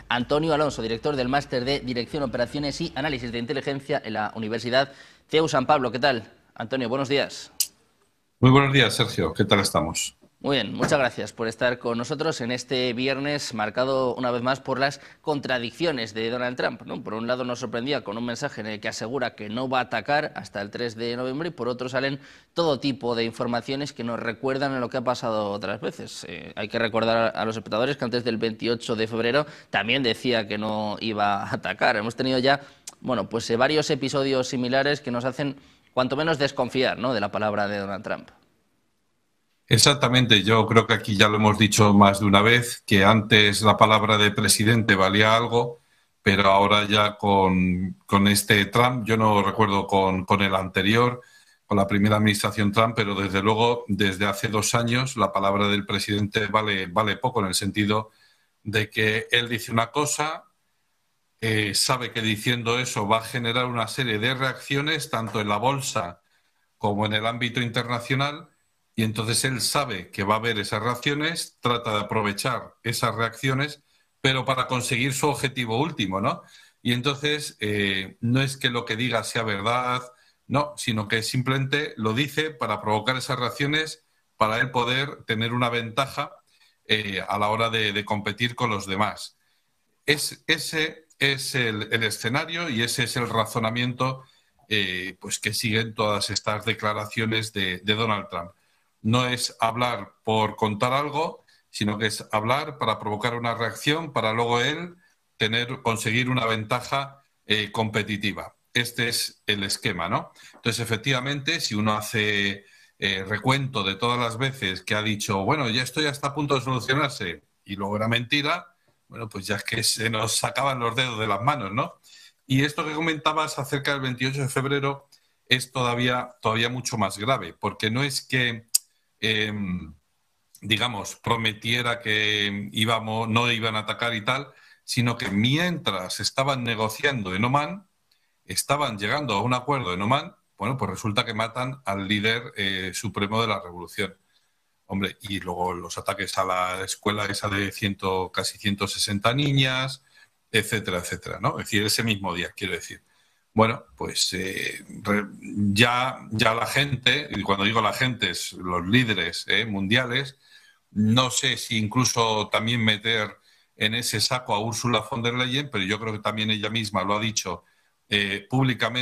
Antonio Alonso, director del Máster de Dirección, Operaciones y Análisis de Inteligencia en la Universidad CEU San Pablo. ¿Qué tal? Antonio, buenos días. Muy buenos días, Sergio. ¿Qué tal estamos? Muy bien, muchas gracias por estar con nosotros en este viernes marcado una vez más por las contradicciones de Donald Trump, ¿no? Por un lado nos sorprendía con un mensaje en el que asegura que no va a atacar hasta el 3 de noviembre y por otro salen todo tipo de informaciones que nos recuerdan a lo que ha pasado otras veces. Hay que recordar a los espectadores que antes del 28 de febrero también decía que no iba a atacar. Hemos tenido ya, bueno, pues varios episodios similares que nos hacen cuanto menos desconfiar, ¿no?, de la palabra de Donald Trump. Exactamente, yo creo que aquí ya lo hemos dicho más de una vez, que antes la palabra de presidente valía algo, pero ahora ya con este Trump, yo no recuerdo con el anterior, con la primera administración Trump, pero desde luego desde hace 2 años la palabra del presidente vale poco en el sentido de que él dice una cosa, sabe que diciendo eso va a generar una serie de reacciones tanto en la bolsa como en el ámbito internacional, y entonces él sabe que va a haber esas reacciones, trata de aprovechar esas reacciones, pero para conseguir su objetivo último, ¿no? Y entonces no es que lo que diga sea verdad, no, sino que simplemente lo dice para provocar esas reacciones, para él poder tener una ventaja a la hora de competir con los demás. Ese es el escenario y ese es el razonamiento pues que siguen todas estas declaraciones de Donald Trump. No es hablar por contar algo, sino que es hablar para provocar una reacción, para luego él conseguir una ventaja competitiva. Este es el esquema, ¿no? Entonces, efectivamente, si uno hace recuento de todas las veces que ha dicho, bueno, ya estoy hasta a punto de solucionarse, y luego era mentira, bueno, pues ya es que se nos sacaban los dedos de las manos, ¿no? Y esto que comentabas acerca del 28 de febrero es todavía mucho más grave, porque no es que, eh, digamos, prometiera que no iban a atacar y tal, sino que mientras estaban negociando en Omán, estaban llegando a un acuerdo en Omán, bueno, pues resulta que matan al líder supremo de la revolución. Hombre, y luego los ataques a la escuela esa de casi 160 niñas, etcétera, etcétera, ¿no? Es decir, ese mismo día, quiero decir. Bueno, pues ya la gente, y cuando digo la gente, es los líderes mundiales, no sé si incluso también meter en ese saco a Ursula von der Leyen, pero yo creo que también ella misma lo ha dicho públicamente